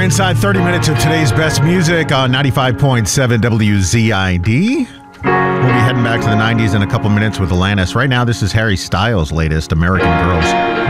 inside 30 minutes of today's best music on 95.7 WZID. We'll be heading back to the 90s in a couple minutes with Alanis. Right now, this is Harry Styles' latest, American Girls.